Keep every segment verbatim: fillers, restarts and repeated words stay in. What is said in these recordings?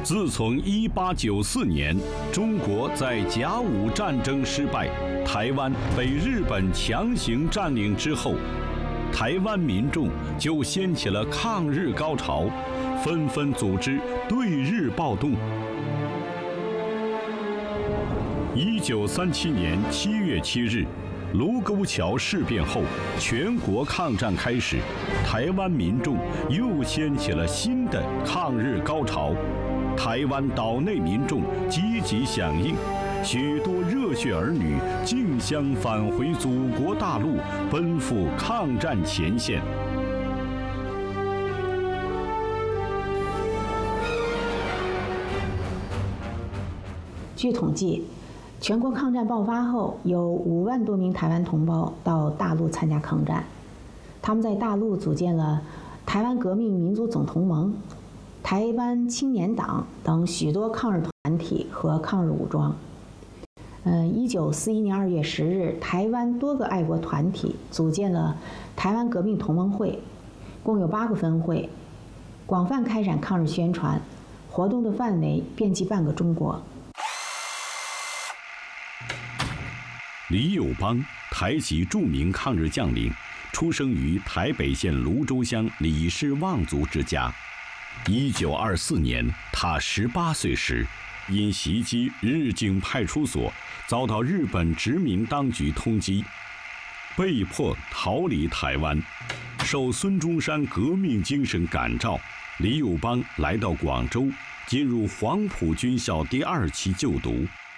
自从一八九四年中国在甲午战争失败，台湾被日本强行占领之后，台湾民众就掀起了抗日高潮，纷纷组织对日暴动。一九三七年七月七日，卢沟桥事变后，全国抗战开始，台湾民众又掀起了新的抗日高潮。台湾岛内民众积极响应，许多热血儿女竞相返回祖国大陆，奔赴抗战前线。 据统计，全国抗战爆发后，有五万多名台湾同胞到大陆参加抗战。他们在大陆组建了台湾革命民族总同盟、台湾青年党等许多抗日团体和抗日武装。嗯，一九四一年二月十日，台湾多个爱国团体组建了台湾革命同盟会，共有八个分会，广泛开展抗日宣传，活动的范围遍及半个中国。 李友邦，台籍著名抗日将领，出生于台北县泸州乡李氏望族之家。一九二四年，他十八岁时，因袭击日警派出所，遭到日本殖民当局通缉，被迫逃离台湾。受孙中山革命精神感召，李友邦来到广州，进入黄埔军校第二期就读。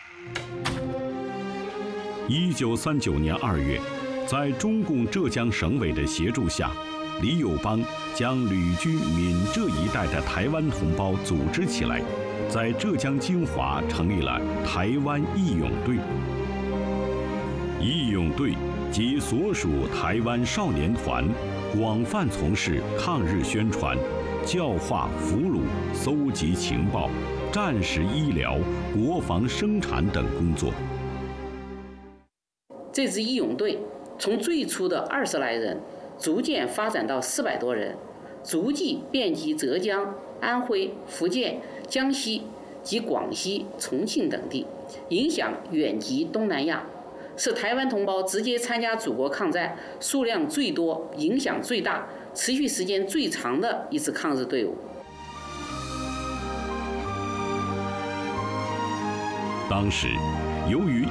一九三九年二月，在中共浙江省委的协助下，李友邦将旅居闽浙一带的台湾同胞组织起来，在浙江金华成立了台湾义勇队。义勇队及所属台湾少年团，广泛从事抗日宣传、教化俘虏、搜集情报、战时医疗、国防生产等工作。 这支义勇队从最初的二十来人，逐渐发展到四百多人，足迹遍及浙江、安徽、福建、江西及广西、重庆等地，影响远及东南亚，是台湾同胞直接参加祖国抗战数量最多、影响最大、持续时间最长的一支抗日队伍。 当时，由于